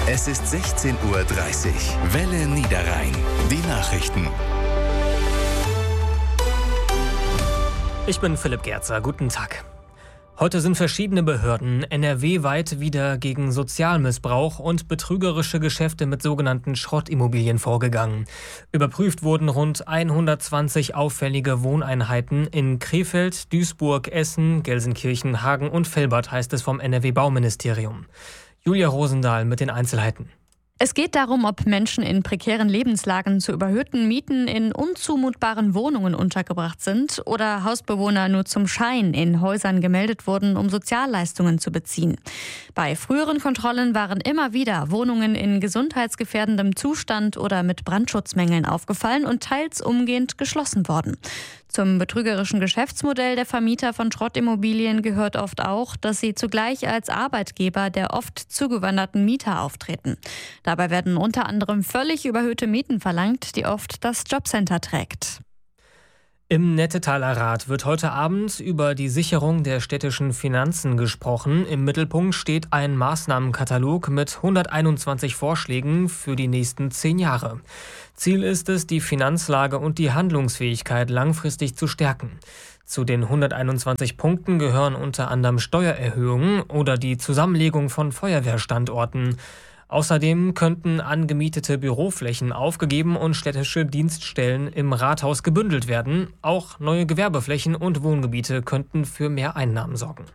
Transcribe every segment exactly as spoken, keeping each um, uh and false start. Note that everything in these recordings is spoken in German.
Es ist sechzehn Uhr dreißig. Welle Niederrhein. Die Nachrichten. Ich bin Philipp Gerzer. Guten Tag. Heute sind verschiedene Behörden N R W-weit wieder gegen Sozialmissbrauch und betrügerische Geschäfte mit sogenannten Schrottimmobilien vorgegangen. Überprüft wurden rund hundertzwanzig auffällige Wohneinheiten in Krefeld, Duisburg, Essen, Gelsenkirchen, Hagen und Velbert, heißt es vom N R W-Bauministerium. Julia Rosendahl mit den Einzelheiten. Es geht darum, ob Menschen in prekären Lebenslagen zu überhöhten Mieten in unzumutbaren Wohnungen untergebracht sind oder Hausbewohner nur zum Schein in Häusern gemeldet wurden, um Sozialleistungen zu beziehen. Bei früheren Kontrollen waren immer wieder Wohnungen in gesundheitsgefährdendem Zustand oder mit Brandschutzmängeln aufgefallen und teils umgehend geschlossen worden. Zum betrügerischen Geschäftsmodell der Vermieter von Schrottimmobilien gehört oft auch, dass sie zugleich als Arbeitgeber der oft zugewanderten Mieter auftreten. Dabei werden unter anderem völlig überhöhte Mieten verlangt, die oft das Jobcenter trägt. Im Nettetaler Rat wird heute Abend über die Sicherung der städtischen Finanzen gesprochen. Im Mittelpunkt steht ein Maßnahmenkatalog mit hunderteinundzwanzig Vorschlägen für die nächsten zehn Jahre. Ziel ist es, die Finanzlage und die Handlungsfähigkeit langfristig zu stärken. Zu den hunderteinundzwanzig Punkten gehören unter anderem Steuererhöhungen oder die Zusammenlegung von Feuerwehrstandorten. Außerdem könnten angemietete Büroflächen aufgegeben und städtische Dienststellen im Rathaus gebündelt werden. Auch neue Gewerbeflächen und Wohngebiete könnten für mehr Einnahmen sorgen.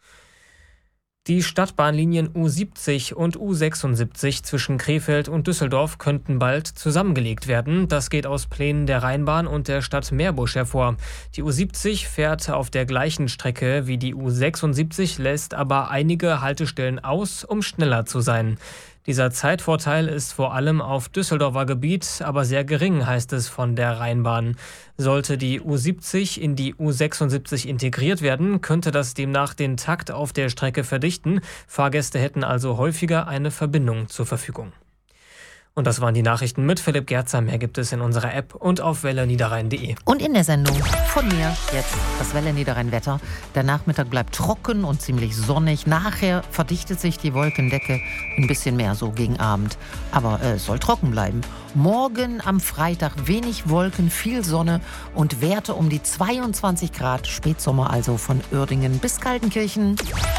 Die Stadtbahnlinien U siebzig und U sechsundsiebzig zwischen Krefeld und Düsseldorf könnten bald zusammengelegt werden. Das geht aus Plänen der Rheinbahn und der Stadt Meerbusch hervor. Die U siebzig fährt auf der gleichen Strecke wie die U sechsundsiebzig, lässt aber einige Haltestellen aus, um schneller zu sein. Dieser Zeitvorteil ist vor allem auf Düsseldorfer Gebiet aber sehr gering, heißt es von der Rheinbahn. Sollte die U siebzig in die U sechsundsiebzig integriert werden, könnte das demnach den Takt auf der Strecke verdichten. Fahrgäste hätten also häufiger eine Verbindung zur Verfügung. Und das waren die Nachrichten mit Philipp Gerzer. Mehr gibt es in unserer App und auf welle niederrhein punkt de. Und in der Sendung von mir jetzt das Welle Niederrhein Wetter. Der Nachmittag bleibt trocken und ziemlich sonnig. Nachher verdichtet sich die Wolkendecke ein bisschen mehr so gegen Abend. Aber äh, es soll trocken bleiben. Morgen am Freitag wenig Wolken, viel Sonne und Werte um die zweiundzwanzig Grad. Spätsommer also von Uerdingen bis Kaltenkirchen.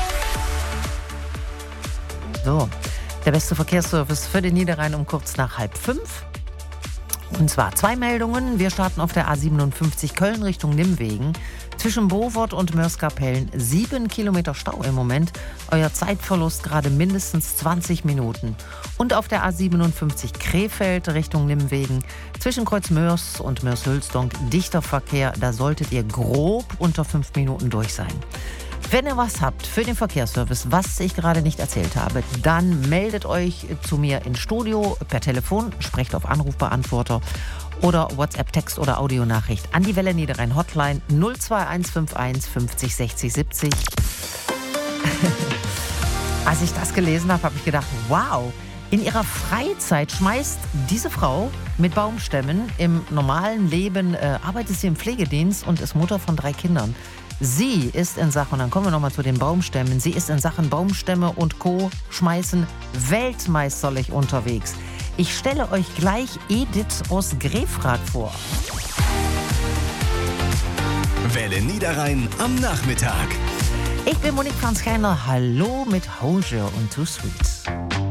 So. Der beste Verkehrsservice für den Niederrhein um kurz nach halb fünf. Und zwar zwei Meldungen. Wir starten auf der A siebenundfünfzig Köln Richtung Nimwegen. Zwischen Bovort und Mörs-Kapellen sieben Kilometer Stau im Moment. Euer Zeitverlust gerade mindestens zwanzig Minuten. Und auf der A siebenundfünfzig Krefeld Richtung Nimwegen. Zwischen Kreuz Mörs und Mörs-Hülsdonk dichter Verkehr. Da solltet ihr grob unter fünf Minuten durch sein. Wenn ihr was habt für den Verkehrsservice, was ich gerade nicht erzählt habe, dann meldet euch zu mir ins Studio per Telefon, sprecht auf Anrufbeantworter oder WhatsApp, Text oder Audionachricht an die Welle Niederrhein Hotline null zwei eins fünf eins fünfzig sechzig siebzig. Als ich das gelesen habe, habe ich gedacht, wow, in ihrer Freizeit schmeißt diese Frau mit Baumstämmen. Im normalen Leben äh, arbeitet sie im Pflegedienst und ist Mutter von drei Kindern. Sie ist in Sachen, und dann kommen wir nochmal zu den Baumstämmen, sie ist in Sachen Baumstämme und Co. schmeißen weltmeisterlich unterwegs. Ich stelle euch gleich Edith aus Grefrath vor. Welle Niederrhein am Nachmittag. Ich bin Monique Franz-Keiner. Hallo mit Hozier und Too Sweet.